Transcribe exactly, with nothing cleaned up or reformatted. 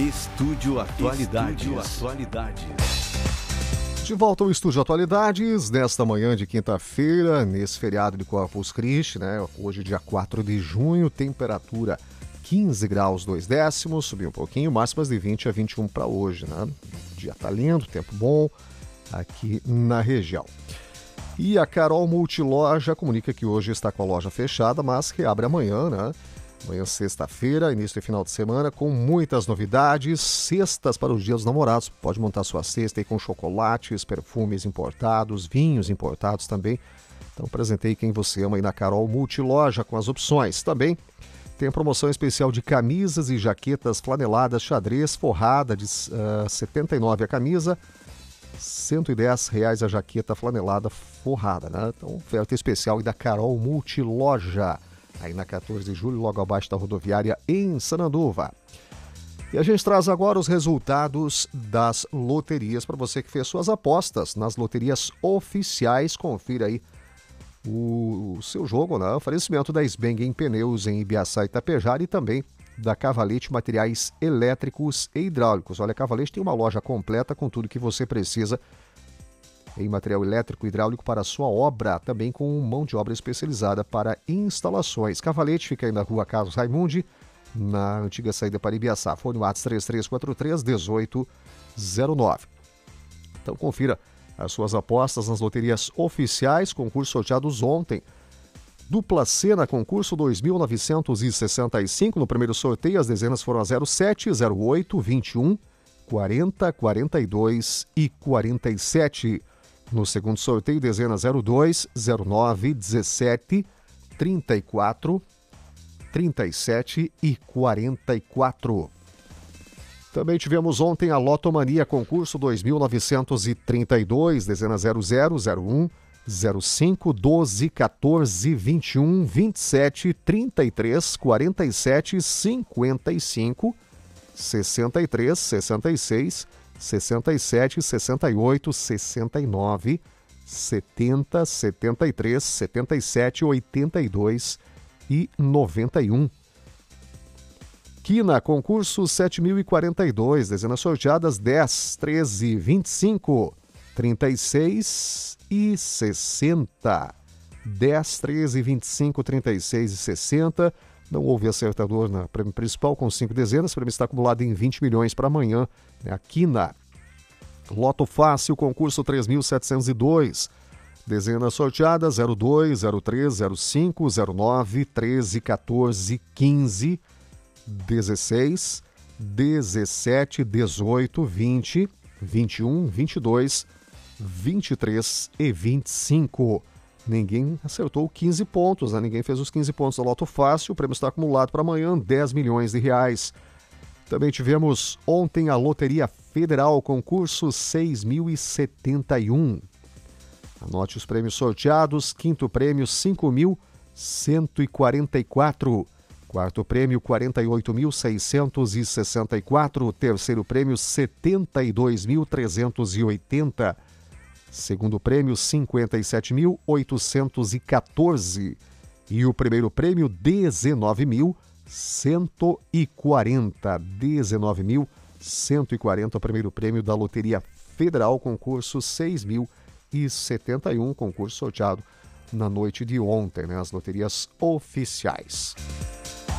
Estúdio Atualidades. Estúdio Atualidades. De volta ao Estúdio Atualidades, nesta manhã de quinta-feira, nesse feriado de Corpus Christi, né? Hoje, dia quatro de junho, temperatura quinze graus, dois décimos, subiu um pouquinho, máximas de vinte a vinte e um para hoje, né? O dia tá lindo, tempo bom aqui na região. E a Carol Multiloja comunica que hoje está com a loja fechada, mas reabre amanhã, né? Amanhã, sexta-feira, início de final de semana, com muitas novidades, cestas para os dias dos namorados. Pode montar sua cesta aí com chocolates, perfumes importados, vinhos importados também. Então, presentei quem você ama aí na Carol Multiloja com as opções. Também tem promoção especial de camisas e jaquetas flaneladas xadrez forrada de uh, setenta e nove reais a camisa, cento e dez reais a jaqueta flanelada forrada, né? Então, oferta especial aí da Carol Multiloja, aí na quatorze de julho, logo abaixo da rodoviária em Sananduva. E a gente traz agora os resultados das loterias para você que fez suas apostas nas loterias oficiais. Confira aí o, o seu jogo, né? Oferecimento da Sbeng em Pneus em Ibiaçá e Itapejara e também da Cavalete Materiais Elétricos e Hidráulicos. Olha, a Cavalete tem uma loja completa com tudo que você precisa em material elétrico e hidráulico para a sua obra, também com mão de obra especializada para instalações. Cavalete fica aí na rua Carlos Raimundi, na antiga saída para Ibiaçá. Fone WhatsApp três três quatro três, um oito zero nove. Então confira as suas apostas nas loterias oficiais, concursos sorteados ontem. Dupla Sena, concurso dois mil novecentos e sessenta e cinco. No primeiro sorteio, as dezenas foram a zero sete, zero oito, vinte e um, quarenta, quarenta e dois e quarenta e sete. No segundo sorteio, dezena zero dois, zero nove, dezessete, trinta e quatro, trinta e sete e quarenta e quatro. Também tivemos ontem a Lotomania, concurso dois mil novecentos e trinta e dois, dezena zero zero, zero um, zero cinco, doze, quatorze, vinte e um, vinte e sete, trinta e três, quarenta e sete, cinquenta e cinco, sessenta e três, sessenta e seis, sessenta e sete, sessenta e oito, sessenta e nove, setenta, setenta e três, setenta e sete, oitenta e dois e noventa e um. Quina, concurso sete mil e quarenta e dois, dezenas sorteadas dez, treze, vinte e cinco, trinta e seis e sessenta. dez, treze, vinte e cinco, trinta e seis e sessenta. Não houve acertador na prêmio principal com cinco dezenas. O prêmio está acumulado em vinte milhões para amanhã. Né? Aqui na Loto Fácil, concurso três mil setecentos e dois. Dezenas sorteadas zero dois, zero três, zero cinco, zero nove, treze, quatorze, quinze, dezesseis, dezessete, dezoito, vinte, vinte e um, vinte e dois, vinte e três e vinte e cinco. Ninguém acertou quinze pontos, né? Ninguém fez os quinze pontos da Loto Fácil. O prêmio está acumulado para amanhã, dez milhões de reais. Também tivemos ontem a Loteria Federal, concurso seis mil e setenta e um. Anote os prêmios sorteados. Quinto prêmio, cinco mil cento e quarenta e quatro. Quarto prêmio, quarenta e oito mil seiscentos e sessenta e quatro. Terceiro prêmio, setenta e dois mil trezentos e oitenta. Segundo prêmio, cinquenta e sete mil oitocentos e quatorze. E o primeiro prêmio, dezenove mil cento e quarenta. dezenove mil cento e quarenta, o primeiro prêmio da Loteria Federal, concurso seis mil e setenta e um, concurso sorteado na noite de ontem, né? As loterias oficiais.